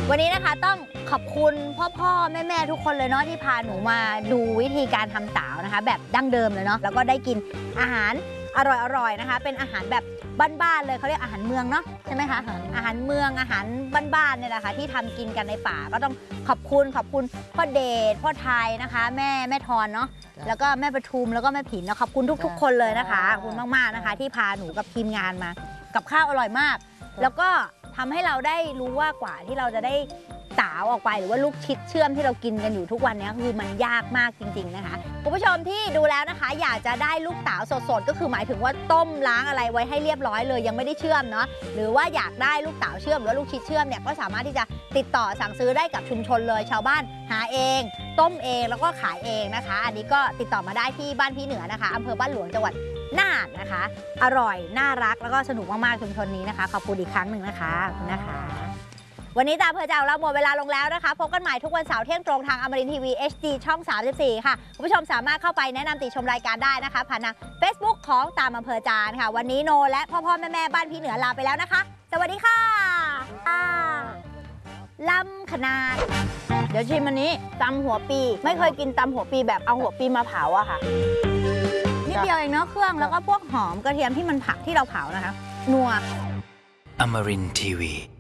วันนี้นะคะต้องขอบคุณพ่อแม่ทุกคนเลยเนาะที่พาหนูมาดูวิธีการทำต๋าวนะคะแบบดั้งเดิมเลยเนาะแล้วก็ได้กินอาหารอร่อยๆนะคะเป็นอาหารแบบบ้านๆเลยเขาเรียกอาหารเมืองเนาะใช่ไหมคะอาหารเมืองอาหารบ้านๆเนี่ยแหละค่ะที่ทำกินกันในป่าก็ต้องขอบคุณพ่อเดชพ่อไทยนะคะแม่ทอนเนาะแล้วก็แม่ประทุมแล้วก็แม่ผินเนาะขอบคุณทุกๆคนเลยนะคะขอบคุณมากๆนะคะที่พาหนูกับทีมงานมากับข้าวอร่อยมากแล้วก็ทำให้เราได้รู้ว่ากว่าที่เราจะได้ต๋าวออกไปหรือว่าลูกชิดเชื่อมที่เรากินกันอยู่ทุกวันนี้คือมันยากมากจริงๆนะคะคุณผู้ชมที่ดูแล้วนะคะอยากจะได้ลูกต๋าวสดๆก็คือหมายถึงว่าต้มล้างอะไรไว้ให้เรียบร้อยเลยยังไม่ได้เชื่อมเนาะหรือว่าอยากได้ลูกต๋าวเชื่อมหรือว่าลูกชิดเชื่อมเนี่ยก็สามารถที่จะติดต่อสั่งซื้อได้กับชุมชนเลยชาวบ้านหาเองต้มเองแล้วก็ขายเองนะคะอันนี้ก็ติดต่อมาได้ที่บ้านพี่เหนือนะคะอำเภอบ้านหลวงจังหวัดน่านนะคะอร่อยน่ารักแล้วก็สนุกมากๆชุมชนนี้นะคะขอบคุณอีกครั้งหนึ่งนะคะวันนี้ตามเพอเจ้าเราหมดเวลาลงแล้วนะคะพบกันใหม่ทุกวันเสาร์เที่ยงตรงทางอมรินทร์ทีวี HD ช่อง34ค่ะคุณผู้ชมสามารถเข้าไปแนะนำติชมรายการได้นะคะผ่านทาง Facebook ของตามอำเภอจานค่ะวันนี้โนและพ่อแม่บ้านพี่เหนือลาไปแล้วนะคะสวัสดีค่ะล้ำขนาดเดี๋ยวชิมอันนี้ตำหัวปีไม่เคยกินตำหัวปีแบบเอาหัวปีมาเผาอะค่ะนิดเดียวเองเนาะเครื่องแล้วก็พวกหอมกระเทียมที่มันผักที่เราเผานะคะนัว Amarin Tiwi